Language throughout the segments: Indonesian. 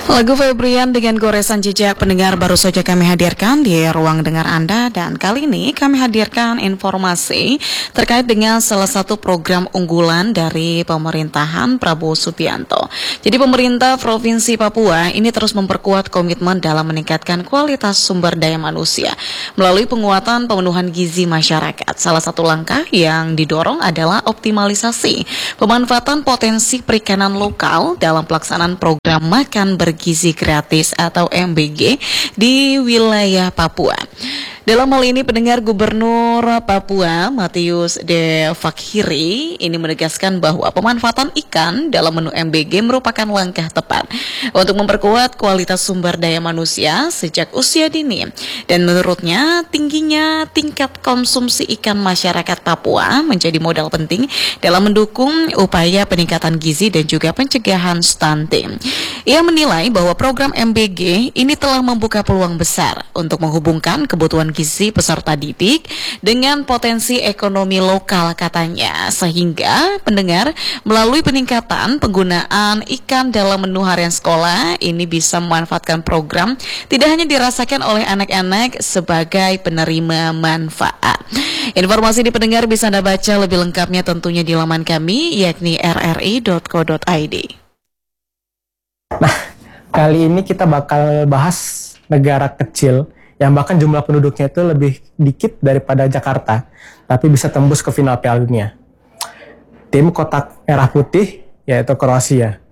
Lagu Febrian dengan goresan jejak pendengar baru saja kami hadirkan di ruang dengar Anda, dan kali ini kami hadirkan informasi terkait dengan salah satu program unggulan dari pemerintahan Prabowo Subianto. Jadi pemerintah Provinsi Papua ini terus memperkuat komitmen dalam meningkatkan kualitas sumber daya manusia melalui penguatan pemenuhan gizi masyarakat. Salah satu langkah yang didorong adalah optimalisasi pemanfaatan potensi perikanan lokal dalam pelaksanaan program makan bergizi gratis atau MBG di wilayah Papua. Dalam hal ini, pendengar, Gubernur Papua Matius De Fakhiri ini menegaskan bahwa pemanfaatan ikan dalam menu MBG merupakan langkah tepat untuk memperkuat kualitas sumber daya manusia sejak usia dini. Dan menurutnya, tingginya tingkat konsumsi ikan masyarakat Papua menjadi modal penting dalam mendukung upaya peningkatan gizi dan juga pencegahan stunting. Ia menilai bahwa program MBG ini telah membuka peluang besar untuk menghubungkan kebutuhan gizi peserta didik dengan potensi ekonomi lokal, katanya, sehingga pendengar melalui peningkatan penggunaan ikan dalam menu harian sekolah ini bisa memanfaatkan program tidak hanya dirasakan oleh anak-anak sebagai penerima manfaat. Informasi di pendengar bisa Anda baca lebih lengkapnya tentunya di laman kami, yakni rri.co.id. Nah, kali ini kita bakal bahas negara kecil yang bahkan jumlah penduduknya itu lebih dikit daripada Jakarta, tapi bisa tembus ke final Piala Dunia. Tim kotak merah putih, yaitu Kroasia.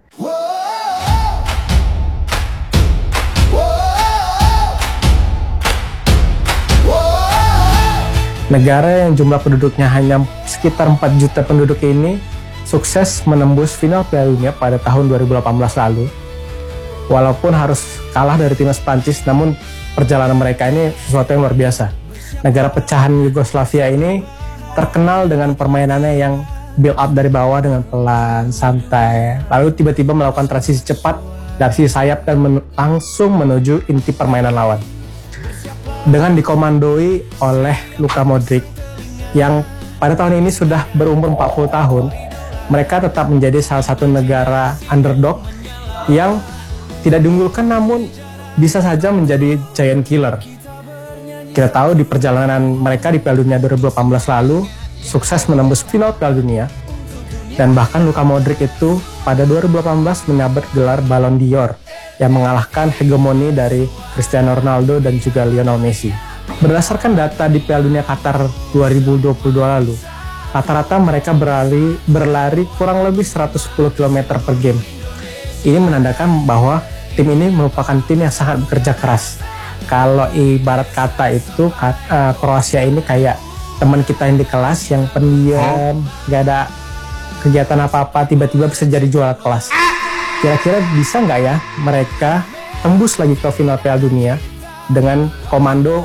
Negara yang jumlah penduduknya hanya sekitar 4 juta penduduk ini sukses menembus final Piala Dunia pada tahun 2018 lalu. Walaupun harus kalah dari timnas Prancis, namun perjalanan mereka ini sesuatu yang luar biasa. Negara pecahan Yugoslavia ini terkenal dengan permainannya yang build up dari bawah dengan pelan, santai, lalu tiba-tiba melakukan transisi cepat dari sisi sayap dan langsung menuju inti permainan lawan. Dengan dikomandoi oleh Luka Modric yang pada tahun ini sudah berumur 40 tahun, mereka tetap menjadi salah satu negara underdog yang tidak diunggulkan namun bisa saja menjadi giant killer. Kita tahu di perjalanan mereka di Piala Dunia 2018 lalu sukses menembus final Piala Dunia, dan bahkan Luka Modric itu pada 2018 menyabet gelar Ballon d'Or yang mengalahkan hegemoni dari Cristiano Ronaldo dan juga Lionel Messi. Berdasarkan data di Piala Dunia Qatar 2022 lalu, rata-rata mereka berlari kurang lebih 110 km per game. Ini menandakan bahwa tim ini merupakan tim yang sangat bekerja keras. Kalau ibarat kata itu, Kroasia ini kayak teman kita yang di kelas yang pendiam, gak ada kegiatan apa-apa, tiba-tiba bisa jadi juara kelas. Kira-kira bisa nggak ya mereka tembus lagi ke final Piala Dunia dengan komando